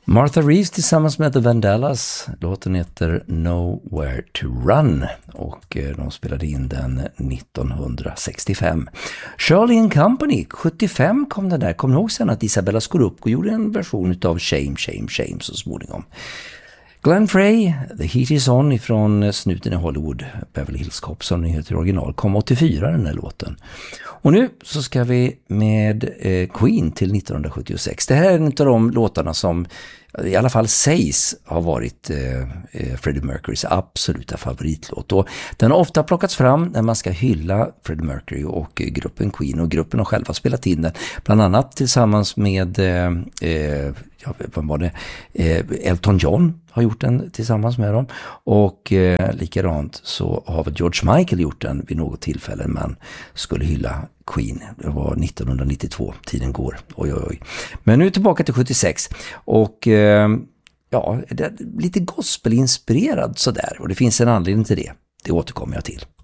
Martha Reeves tillsammans med The Vandellas. Låten heter Nowhere to Run och de spelade in den 1965. Shirley and Company, 75 kom den där. Kom ihåg sen att Isabella Scorupco gjorde en version av Shame, Shame, Shame så småningom. Glenn Frey, The Heat Is On ifrån Snuten i Hollywood, Beverly Hills Cop som den heter i original, kom 84 den här låten. Och nu så ska vi med Queen till 1976. Det här är en av de låtarna som i alla fall sägs ha varit Freddie Mercurys absoluta favoritlåt. Och den har ofta plockats fram när man ska hylla Freddie Mercury och gruppen Queen. Och gruppen har själva spelat in den, bland annat tillsammans med Elton John har gjort den tillsammans med dem. Och likadant så har väl George Michael gjort den vid något tillfälle man skulle hylla Queen. Det var 1992, tiden går. Oj, oj, oj. Men nu tillbaka till 76 och ja, det är lite gospelinspirerad sådär och det finns en anledning till det. Det återkommer jag till.